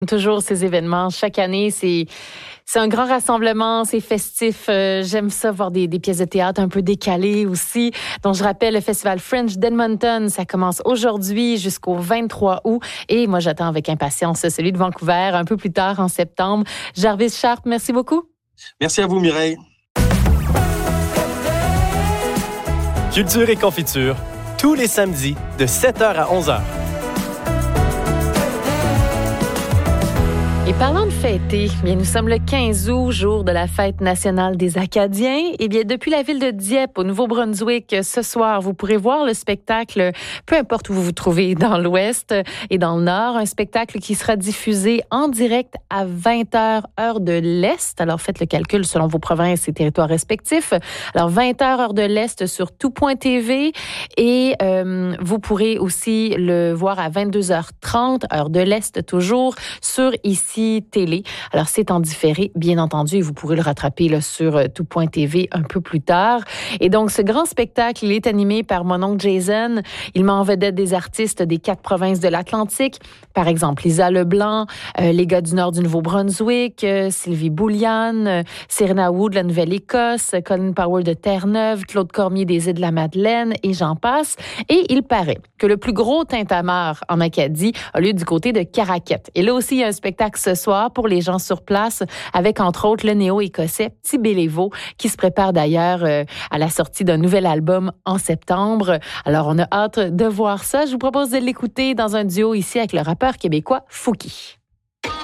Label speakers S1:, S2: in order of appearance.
S1: Toujours ces événements. Chaque année, c'est un grand rassemblement, c'est festif. J'aime ça, voir des pièces de théâtre un peu décalées aussi. Donc, je rappelle, le Festival Fringe d'Edmonton, ça commence aujourd'hui jusqu'au 23 août. Et moi, j'attends avec impatience celui de Vancouver un peu plus tard en septembre. Jarvis Sharp, merci beaucoup.
S2: Merci à vous, Mireille.
S3: Culture et confiture, tous les samedis de 7h à 11h.
S1: Et parlant de fêter, bien, nous sommes le 15 août, jour de la fête nationale des Acadiens. Et bien, depuis la ville de Dieppe, au Nouveau-Brunswick, ce soir, vous pourrez voir le spectacle, peu importe où vous vous trouvez, dans l'Ouest et dans le Nord, un spectacle qui sera diffusé en direct à 20h, heure de l'Est. Alors, faites le calcul selon vos provinces et territoires respectifs. Alors, 20h, heure de l'Est sur tout.tv. Et vous pourrez aussi le voir à 22h30, heure de l'Est toujours, sur ici télé. Alors, c'est en différé, bien entendu, et vous pourrez le rattraper là, sur tout.tv un peu plus tard. Et donc, ce grand spectacle, il est animé par mon oncle Jason. Il met en vedette des artistes des 4 provinces de l'Atlantique. Par exemple, Lisa Leblanc, les gars du nord du Nouveau-Brunswick, Sylvie Bouliane, Serena Wood de la Nouvelle-Écosse, Colin Powell de Terre-Neuve, Claude Cormier des Îles-de-la-Madeleine, et j'en passe. Et il paraît que le plus gros tintamarre en Acadie a lieu du côté de Caraquette. Et là aussi, il y a un spectacle ce soir pour les gens sur place, avec entre autres le néo-écossais Petit Béléveau, qui se prépare d'ailleurs à la sortie d'un nouvel album en septembre. Alors, on a hâte de voir ça. Je vous propose de l'écouter dans un duo ici avec le rappeur québécois Fouki.